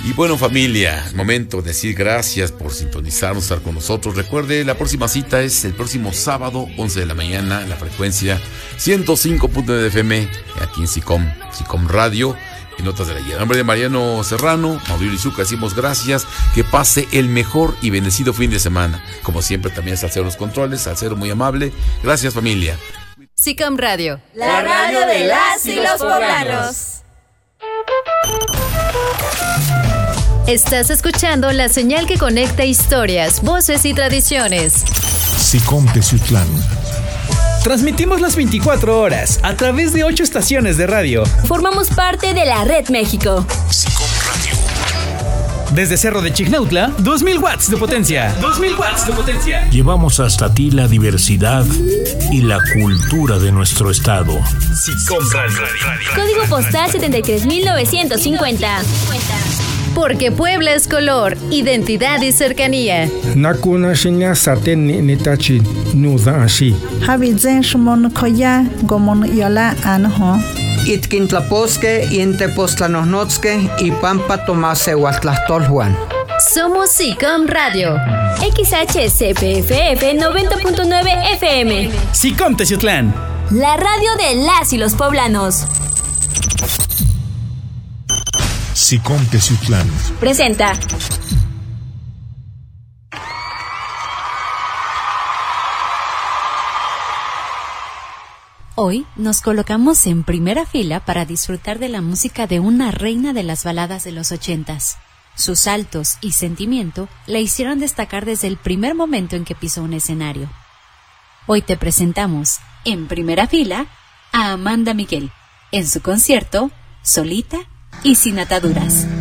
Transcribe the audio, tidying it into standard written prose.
Y bueno, familia, es momento de decir gracias por sintonizarnos, estar con nosotros. Recuerde, la próxima cita es el próximo sábado, 11 de la mañana, en la frecuencia 105.9 FM, aquí en SICOM Radio, en Notas de la Ayer. En nombre de Mariano Serrano, Mauricio Lizuca, decimos gracias, que pase el mejor y bendecido fin de semana. Como siempre, también Salcero los controles, Salcero muy amable. Gracias, familia. SICOM Radio, la radio de las y los poblanos. Estás escuchando la señal que conecta historias, voces y tradiciones. SICOM Teciutlán. Transmitimos las 24 horas a través de 8 estaciones de radio. Formamos parte de la Red México. SICOM Radio. Desde Cerro de Chignautla, 2000 watts de potencia. 2000 watts de potencia. Llevamos hasta ti la diversidad y la cultura de nuestro estado. SICOM Radio. Código postal 73950. Porque Puebla es color, identidad y cercanía. Nakuna shinya saten nitachi nuda ashi. Habizen shmon koya gomon yola anho. Itkintlaposque y Entepoztlanohnotske y Pampa Tomasehuatlastolhuan. Somos SICOM Radio. XHCPFF 90.9 FM. SICOM Teciutlán. La radio de las y los poblanos. SICOM Teciutlán presenta. Hoy nos colocamos en primera fila para disfrutar de la música de una reina de las baladas de los 80s. Sus saltos y sentimiento la hicieron destacar desde el primer momento en que pisó un escenario. Hoy te presentamos, en primera fila, a Amanda Miguel, en su concierto Solita y Sin Ataduras.